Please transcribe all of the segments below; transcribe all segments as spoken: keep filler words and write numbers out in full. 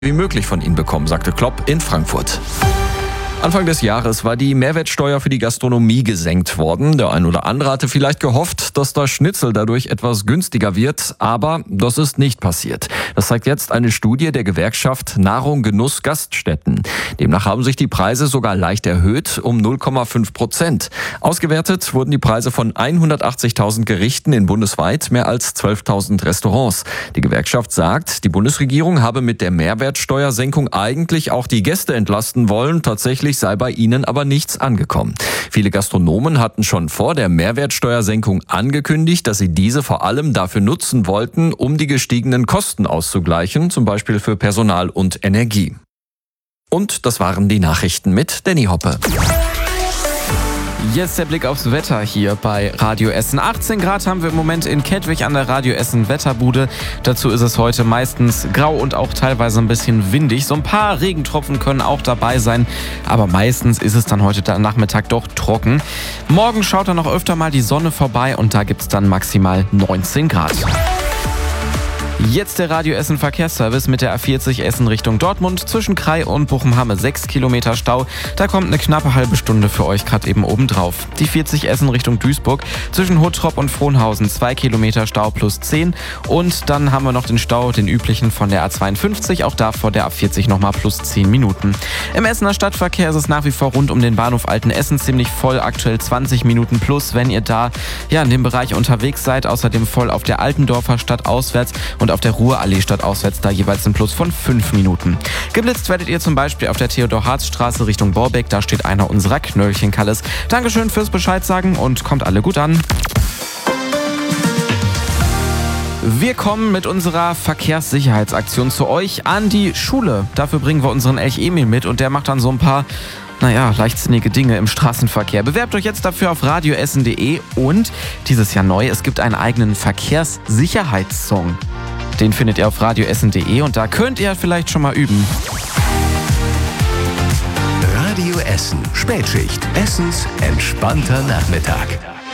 wie möglich von Ihnen bekommen, sagte Klopp in Frankfurt. Anfang des Jahres war die Mehrwertsteuer für die Gastronomie gesenkt worden. Der ein oder andere hatte vielleicht gehofft, dass das Schnitzel dadurch etwas günstiger wird, aber das ist nicht passiert. Das zeigt jetzt eine Studie der Gewerkschaft Nahrung, Genuss, Gaststätten. Demnach haben sich die Preise sogar leicht erhöht, um null Komma fünf Prozent. Ausgewertet wurden die Preise von hundertachtzigtausend Gerichten in bundesweit mehr als zwölftausend Restaurants. Die Gewerkschaft sagt, die Bundesregierung habe mit der Mehrwertsteuersenkung eigentlich auch die Gäste entlasten wollen. Tatsächlich sei bei ihnen aber nichts angekommen. Viele Gastronomen hatten schon vor der Mehrwertsteuersenkung angekündigt, dass sie diese vor allem dafür nutzen wollten, um die gestiegenen Kosten auszugleichen, zum Beispiel für Personal und Energie. Und das waren die Nachrichten mit Danny Hoppe. Jetzt der Blick aufs Wetter hier bei Radio Essen. achtzehn Grad haben wir im Moment in Kettwig an der Radio Essen Wetterbude. Dazu ist es heute meistens grau und auch teilweise ein bisschen windig. So ein paar Regentropfen können auch dabei sein, aber meistens ist es dann heute Nachmittag doch trocken. Morgen schaut dann noch öfter mal die Sonne vorbei und da gibt es dann maximal neunzehn Grad. Jetzt der Radio Essen Verkehrsservice mit der A vierzig Essen Richtung Dortmund. Zwischen Krai und Bochum-Hamme sechs Kilometer Stau. Da kommt eine knappe halbe Stunde für euch gerade eben oben drauf. Die vierzig Essen Richtung Duisburg. Zwischen Huttrop und Frohnhausen zwei Kilometer Stau plus zehn. Und dann haben wir noch den Stau, den üblichen von der A zweiundfünfzig. Auch da vor der A vierzig nochmal plus zehn Minuten. Im Essener Stadtverkehr ist es nach wie vor rund um den Bahnhof Altenessen ziemlich voll. Aktuell zwanzig Minuten plus, wenn ihr da ja in dem Bereich unterwegs seid. Außerdem voll auf der Altendorfer Stadt auswärts und auf der Ruhrallee stadtauswärts da jeweils ein Plus von fünf Minuten. Geblitzt werdet ihr zum Beispiel auf der Theodor-Harz-Straße Richtung Borbeck. Da steht einer unserer Knöllchenkalles. Dankeschön fürs Bescheid sagen und kommt alle gut an. Wir kommen mit unserer Verkehrssicherheitsaktion zu euch an die Schule. Dafür bringen wir unseren Elch Emil mit und der macht dann so ein paar Naja, leichtsinnige Dinge im Straßenverkehr. Bewerbt euch jetzt dafür auf radioessen punkt de und dieses Jahr neu, es gibt einen eigenen Verkehrssicherheitssong. Den findet ihr auf radioessen punkt de und da könnt ihr vielleicht schon mal üben. Radio Essen, Spätschicht, Essens entspannter Nachmittag.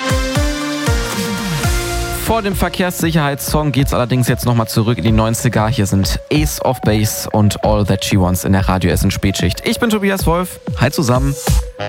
Vor dem Verkehrssicherheitssong geht's allerdings jetzt nochmal zurück in die neunziger. Hier sind Ace of Base und All That She Wants in der Radio Essen Spätschicht. Ich bin Tobias Wolf. Hi zusammen.